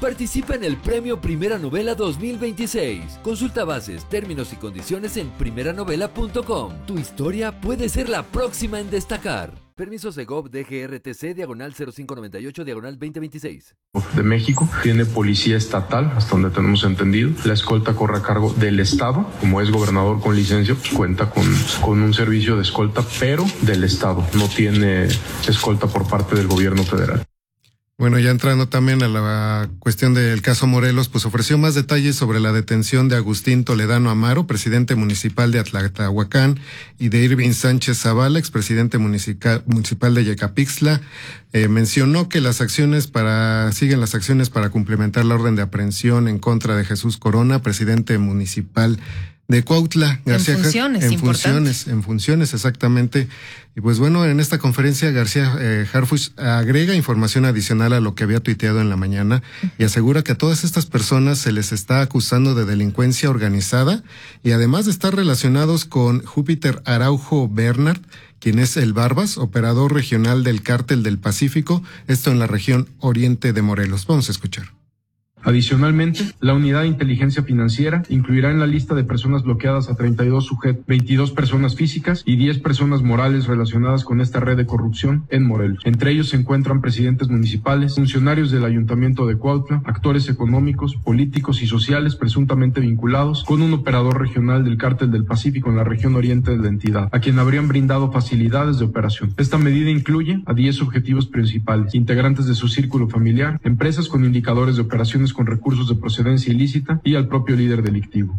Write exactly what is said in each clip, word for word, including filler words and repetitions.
Participa en el Premio Primera Novela dos mil veintiséis. Consulta bases, términos y condiciones en primera novela punto com. Tu historia puede ser la próxima en destacar. Permiso Segov D G R T C diagonal cero cinco noventa y ocho diagonal veinte veintiséis. De México tiene policía estatal, hasta donde tenemos entendido. La escolta corre a cargo del Estado. Como es gobernador con licencia, pues cuenta con, con un servicio de escolta, pero del Estado. No tiene escolta por parte del gobierno federal. Bueno, ya entrando también a la cuestión del caso Morelos, pues ofreció más detalles sobre la detención de Agustín Toledano Amaro, presidente municipal de Atlahuacán, y de Irving Sánchez Zavala, expresidente municipal, municipal de Yecapixtla. Eh, mencionó que las acciones para, siguen las acciones para complementar la orden de aprehensión en contra de Jesús Corona, presidente municipal de Cuautla. García, en funciones, en funciones, en funciones, exactamente. Y pues bueno, en esta conferencia García eh, Harfuch agrega información adicional a lo que había tuiteado en la mañana y asegura que a todas estas personas se les está acusando de delincuencia organizada y además de estar relacionados con Júpiter Araujo Bernard, quien es el Barbas, operador regional del Cártel del Pacífico, esto en la región oriente de Morelos. Vamos a escuchar. Adicionalmente, la unidad de inteligencia financiera incluirá en la lista de personas bloqueadas a treinta y dos sujetos, veintidós personas físicas y diez personas morales relacionadas con esta red de corrupción en Morelos. Entre ellos se encuentran presidentes municipales, funcionarios del Ayuntamiento de Cuautla, actores económicos, políticos y sociales presuntamente vinculados con un operador regional del Cártel del Pacífico en la región oriente de la entidad, a quien habrían brindado facilidades de operación. Esta medida incluye a diez objetivos principales, integrantes de su círculo familiar, empresas con indicadores de operaciones con recursos de procedencia ilícita y al propio líder delictivo.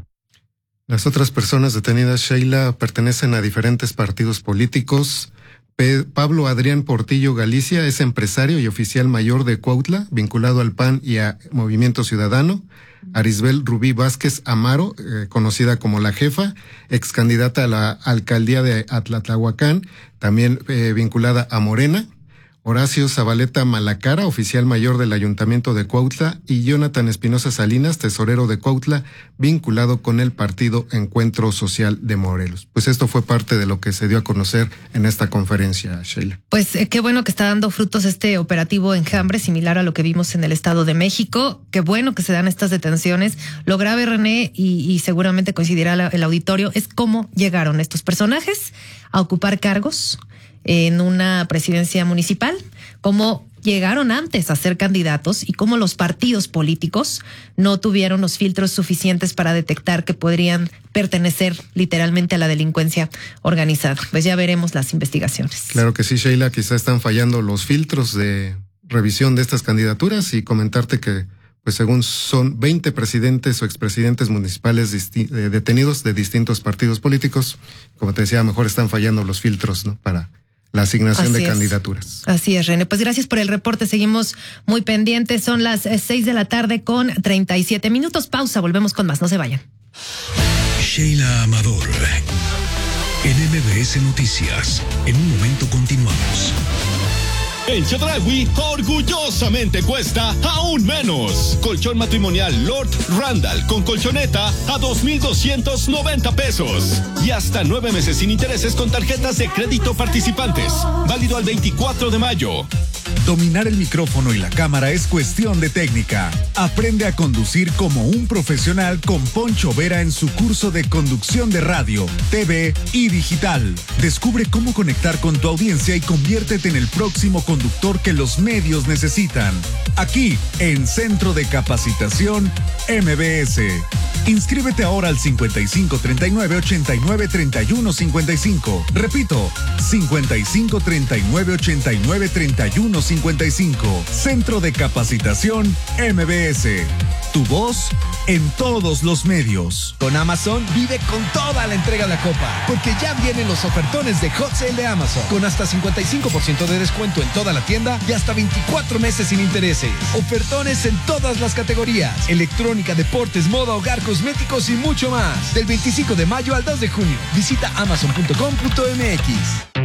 Las otras personas detenidas, Sheila, pertenecen a diferentes partidos políticos. Pe- Pablo Adrián Portillo Galicia es empresario y oficial mayor de Cuautla, vinculado al P A N y a Movimiento Ciudadano. Arisbel Rubí Vázquez Amaro, eh, conocida como La Jefa, ex candidata a la alcaldía de Atlahuacán, también eh, vinculada a Morena. Horacio Zabaleta Malacara, oficial mayor del Ayuntamiento de Cuautla, y Jonathan Espinosa Salinas, tesorero de Cuautla, vinculado con el Partido Encuentro Social de Morelos. Pues esto fue parte de lo que se dio a conocer en esta conferencia, Sheila. Pues eh, qué bueno que está dando frutos este operativo Enjambre, similar a lo que vimos en el Estado de México. Qué bueno que se dan estas detenciones. Lo grave, René, y, y seguramente coincidirá la, el auditorio, es cómo llegaron estos personajes a ocupar cargos en una presidencia municipal, cómo llegaron antes a ser candidatos y cómo los partidos políticos no tuvieron los filtros suficientes para detectar que podrían pertenecer literalmente a la delincuencia organizada. Pues ya veremos las investigaciones. Claro que sí, Sheila, quizá están fallando los filtros de revisión de estas candidaturas y comentarte que pues según son veinte presidentes o expresidentes municipales disti- eh, detenidos de distintos partidos políticos, como te decía, a lo mejor están fallando los filtros, ¿no? Para la asignación Así de es. candidaturas. Así es, René. Pues gracias por el reporte. Seguimos muy pendientes. Son las seis de la tarde con treinta y siete minutos. Pausa. Volvemos con más. No se vayan. Sheila Amador, en M B S Noticias. En un momento continuamos. En Chedraui, orgullosamente cuesta aún menos. Colchón matrimonial Lord Randall con colchoneta a dos mil doscientos noventa pesos. Y hasta nueve meses sin intereses con tarjetas de crédito participantes. Válido al veinticuatro de mayo. Dominar el micrófono y la cámara es cuestión de técnica. Aprende a conducir como un profesional con Poncho Vera en su curso de conducción de radio, T V y digital. Descubre cómo conectar con tu audiencia y conviértete en el próximo conductor que los medios necesitan. Aquí, en Centro de Capacitación M B S. Inscríbete ahora al cincuenta y cinco treinta y nueve ochenta y nueve treinta y uno cincuenta y cinco. Repito, cincuenta y cinco treinta y nueve ochenta y nueve treinta y uno cincuenta y cinco. Centro de Capacitación M B S. Tu voz en todos los medios. Con Amazon vive con toda la entrega de la copa, porque ya vienen los ofertones de Hot Sale de Amazon, con hasta cincuenta y cinco por ciento de descuento en toda la tienda y hasta veinticuatro meses sin intereses. Ofertones en todas las categorías: electrónica, deportes, moda, hogar, cosméticos y mucho más. Del veinticinco de mayo al dos de junio. Visita amazon punto com punto m x.